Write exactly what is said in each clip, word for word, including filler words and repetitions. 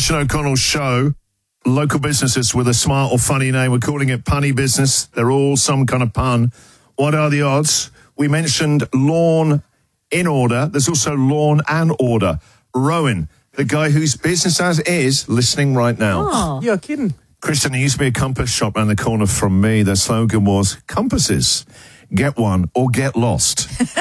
Christian O'Connell Show. Local businesses with a smart or funny name. We're calling it punny business. They're all some kind of pun. What are the odds? We mentioned Lawn in Order. There's also Lawn and Order. Rowan, the guy whose business as is, listening right now. Oh, you're kidding. Christian, there used to be a compass shop around the corner from me. Their slogan was, compasses, get one or get lost. Oh,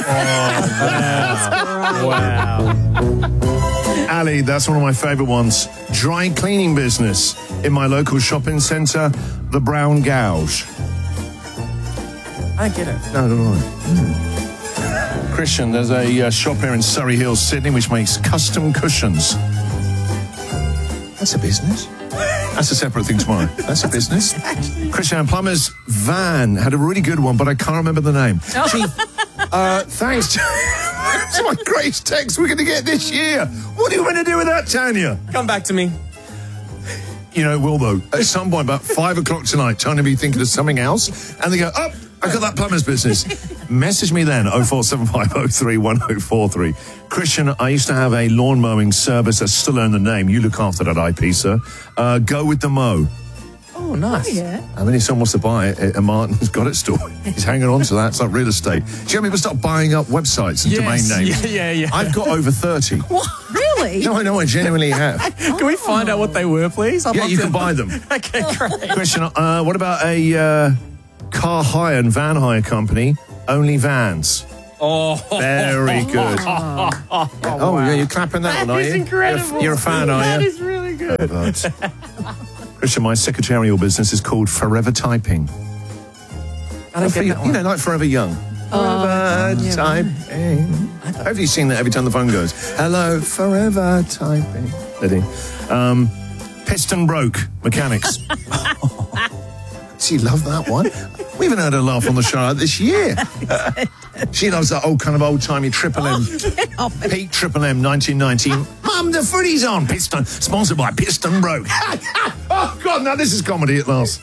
wow. Wow. Ali, that's one of my favourite ones. Dry cleaning business in my local shopping centre, the Brown Gouge. I don't get it. No, no, no. Mm. Christian, there's a uh, shop here in Surrey Hills, Sydney, which makes custom cushions. That's a business. That's a separate thing tomorrow. That's a business. Christian Plummer's van had a really good one, but I can't remember the name. Oh. Gee, uh, thanks to, to my greatest text we're going to get this year. What are you going to do with that, Tanya? Come back to me. You know, it will, though. At some point, about five o'clock tonight, Tanya will be thinking of something else, and they go, oh, I got that plumber's business. Message me then, oh four seven five oh three one oh four three. Christian, I used to have a lawn mowing service. I still own the name. You look after that I P, sir. Uh, go with the mow. Oh, nice. Oh, yeah. I mean, if someone wants to buy it, and Martin's got it still. He's hanging on to that. It's like real estate. Do you know people start buying up websites and Yes. domain names? Yeah, yeah, yeah. I've got over thirty. What? Really? No, I know, I genuinely have. Can we find out what they were, please? I'd Yeah, love you to- can buy them. Okay, great. Question, uh, what about a uh, car hire and van hire company? Only vans. Oh, Very good. oh, Oh, wow. yeah, you're clapping that, That one, are is you? incredible. You're a, you're a fan, are That you? is really good. But, Christian, my secretarial business is called Forever Typing. I don't For, get you that one. know, like Forever Young. Forever yeah. Typing. Have you seen that every time the phone goes? Hello, Forever Typing. Ready? Um, Piston Broke Mechanics. She loved that one. We haven't heard her laugh on the show this year. She loves that old kind of old-timey Triple M. Peak Triple M nineteen ninety. Mum, the footy's on. Piston, sponsored by Piston Broke. Oh, God, now this is comedy at last.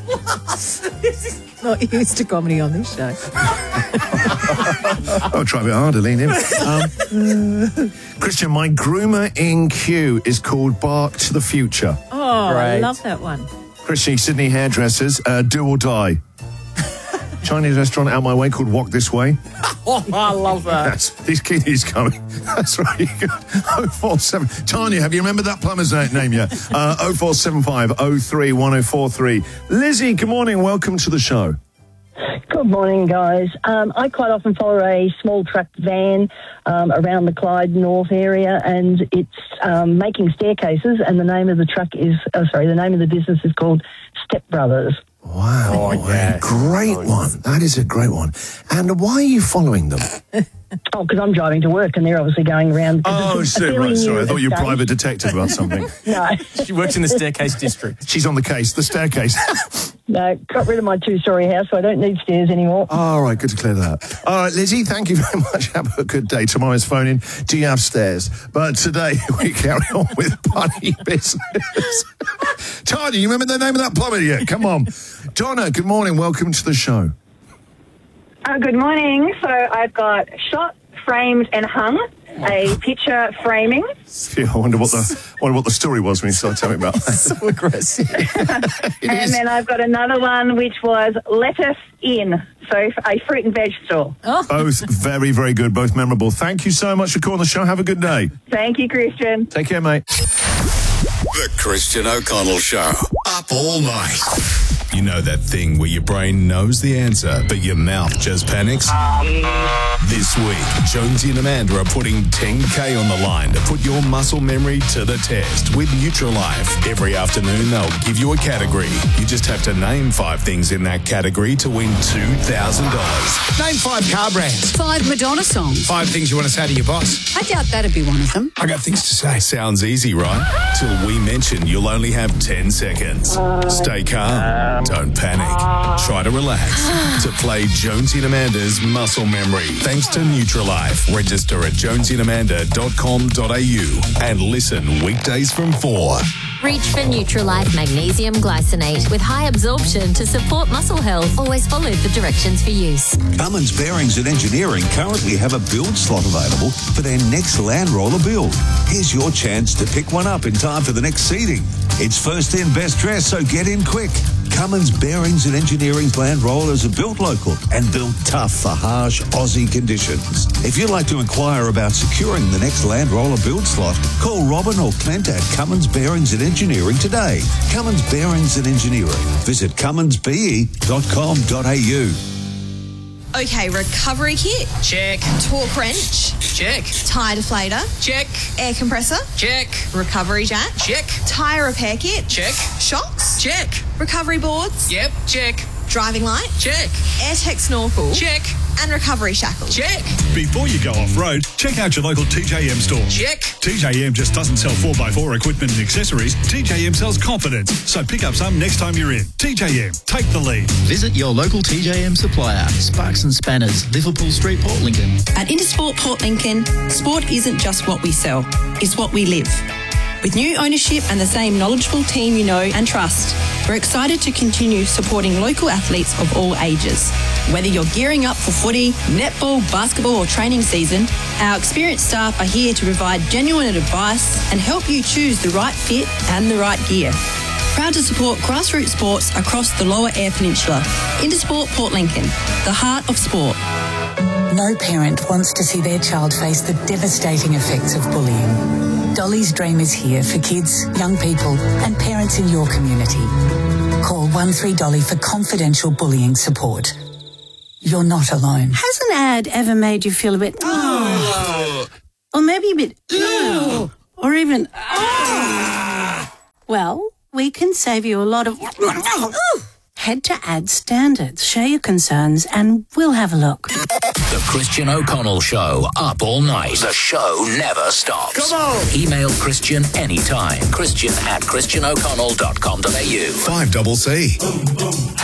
Not used to comedy on this show. I'll try a bit harder, lean in. Um, Christian, my groomer in Kew is called Bark to the Future. Oh, I Great. love that one. Christian, Sydney Hairdressers, uh, Do or Die. Chinese restaurant out my way called Walk This Way. Oh, I love that. That's, these kiddies coming. That's really good. oh four seven. Tanya, have you remembered that plumber's na- name yet? Uh, oh four seven five oh three one oh four three. Lizzie, good morning. Welcome to the show. Good morning, guys. Um, I quite often follow a small truck van um, around the Clyde North area, and it's um, making staircases. And the name of the truck is, oh, sorry, the name of the business is called Step Brothers. Wow. Oh, yes. Great one. That is a great one. And why are you following them? Oh, because I'm driving to work, and they're obviously going around. Oh, it's a so, fairly right, sorry. new I thought you were a estate. private detective about something. No, She works in the staircase district. She's on the case, the staircase. no, got rid of my two-storey house, so I don't need stairs anymore. All right, good to clear that. All right, Lizzie, thank you very much. Have a good day. Tomorrow's phoning. Do you have stairs? But today we carry on with punny business. Tanya, you remember the name of that plumber yet? Come on. Donna, good morning. Welcome to the show. Uh, good morning. So I've got shot, framed and hung, a picture framing. Yeah, I wonder what the wonder what the story was when you started telling me about that. So aggressive. It And is. then I've got another one which was lettuce in, so a fruit and veg store. Both very, very good, both memorable. Thank you so much for calling the show. Have a good day. Thank you, Christian. Take care, mate. The Christian O'Connell Show. Up all night. You know that thing where your brain knows the answer, but your mouth just panics? This week, Jonesy and Amanda are putting ten K on the line to put your muscle memory to the test with Nutrilife. Every afternoon, they'll give you a category. You just have to name five things in that category to win two thousand dollars. Name five car brands. Five Madonna songs. Five things you want to say to your boss. I doubt that'd be one of them. I got things to say. Sounds easy, right? Till we mention you'll only have ten seconds. Stay calm. Don't panic. Try to relax. To play Jonesy and Amanda's Muscle Memory. Thanks to Nutrilife. Register at jonesy and amanda dot com dot a u and listen weekdays from four. Reach for Nutralife Magnesium Glycinate with high absorption to support muscle health. Always follow the directions for use. Cummins Bearings and Engineering currently have a build slot available for their next Land Roller build. Here's your chance to pick one up in time for the next seating. It's first in, best dressed, so get in quick. Cummins Bearings and Engineering's Land Rollers are built local and built tough for harsh Aussie conditions. If you'd like to inquire about securing the next Land Roller build slot, call Robin or Clint at Cummins Bearings and Engineering today. Cummins Bearings and Engineering. Visit cummins b e dot com dot a u. Okay, recovery kit. Check. Torque wrench. Check. Tyre deflator. Check. Air compressor. Check. Recovery jack. Check. Tyre repair kit. Check. Shocks. Check. Recovery boards. Yep. Check. Driving light. Check. AirTech snorkel. Check. And recovery shackles. Check. Before you go off-road, check out your local T J M store. Check. T J M just doesn't sell four by four equipment and accessories. T J M sells confidence. So pick up some next time you're in. T J M, take the lead. Visit your local T J M supplier, Sparks and Spanners, Liverpool Street, Port Lincoln. At Intersport Port Lincoln, sport isn't just what we sell, it's what we live. With new ownership and the same knowledgeable team you know and trust, we're excited to continue supporting local athletes of all ages. Whether you're gearing up for footy, netball, basketball or training season, our experienced staff are here to provide genuine advice and help you choose the right fit and the right gear. Proud to support grassroots sports across the Lower Eyre Peninsula. Intersport Port Lincoln, the heart of sport. No parent wants to see their child face the devastating effects of bullying. Dolly's Dream is here for kids, young people and parents in your community. Call one three Dolly for confidential bullying support. You're not alone. Has an ad ever made you feel a bit... Oh. Or maybe a bit... Oh. Or even... Oh. Well, we can save you a lot of... Oh. Head to Ad Standards, share your concerns, and we'll have a look. The Christian O'Connell Show, up all night. The show never stops. Come on! Email Christian anytime. Christian at christian o'connell dot com dot a u. five double C.